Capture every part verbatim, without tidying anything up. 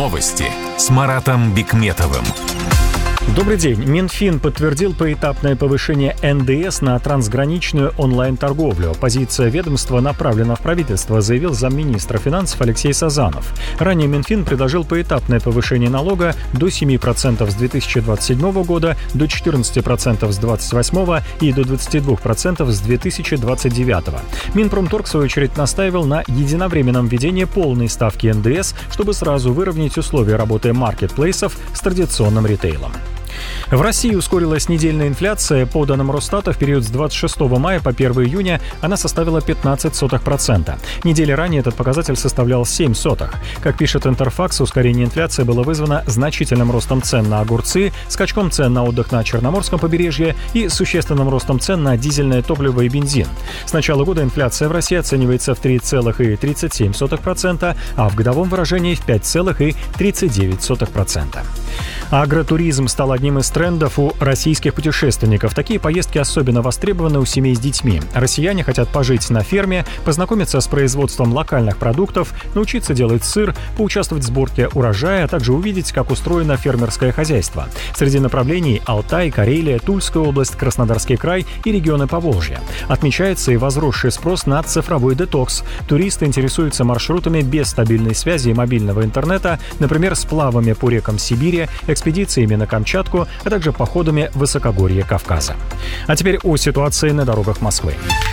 Новости с Маратом Бикметовым. Добрый день. Минфин подтвердил поэтапное повышение эн дэ эс на трансграничную онлайн-торговлю. Позиция ведомства направлена в правительство, заявил замминистра финансов Алексей Сазанов. Ранее Минфин предложил поэтапное повышение налога до семи процентов с две тысячи двадцать седьмого года, до четырнадцати процентов с двадцать восьмого и до двадцати двух процентов с две тысячи двадцать девятого. Минпромторг, в свою очередь, настаивал на единовременном введении полной ставки эн дэ эс, чтобы сразу выровнять условия работы маркетплейсов с традиционным ритейлом. В России ускорилась недельная инфляция. По данным Росстата, в период с двадцать шестого мая по первого июня она составила пятнадцать сотых процента. Недели ранее этот показатель составлял семь сотых. Как пишет Интерфакс, ускорение инфляции было вызвано значительным ростом цен на огурцы, скачком цен на отдых на Черноморском побережье и существенным ростом цен на дизельное топливо и бензин. С начала года инфляция в России оценивается в три целых тридцать семь сотых процента, а в годовом выражении в пять целых тридцать девять сотых процента. Агротуризм стал одним из трендов у российских путешественников. Такие поездки особенно востребованы у семей с детьми. Россияне хотят пожить на ферме, познакомиться с производством локальных продуктов, научиться делать сыр, поучаствовать в сборке урожая, а также увидеть, как устроено фермерское хозяйство. Среди направлений – Алтай, Карелия, Тульская область, Краснодарский край и регионы Поволжья. Отмечается и возросший спрос на цифровой детокс. Туристы интересуются маршрутами без стабильной связи и мобильного интернета, например, сплавами по рекам Сибири, экспедициями на Камчатку, а также походами в высокогорье Кавказа. А теперь о ситуации на дорогах Москвы.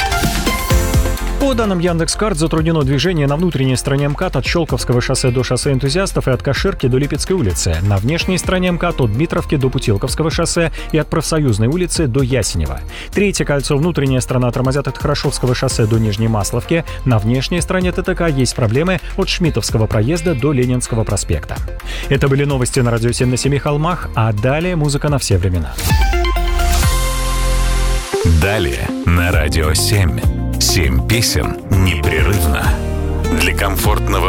По данным Яндекс.Карт, затруднено движение на внутренней стороне МКАД от Щелковского шоссе до шоссе Энтузиастов и от Каширки до Липецкой улицы, на внешней стороне МКАД от Дмитровки до Путилковского шоссе и от Профсоюзной улицы до Ясенева. Третье кольцо, внутренняя сторона, тормозят от Хорошевского шоссе до Нижней Масловки. На внешней стороне ТТК есть проблемы от Шмитовского проезда до Ленинского проспекта. Это были новости на Радио семь на семи холмах, а далее музыка на все времена. Далее на Радио семь. Семь песен непрерывно. Для комфортного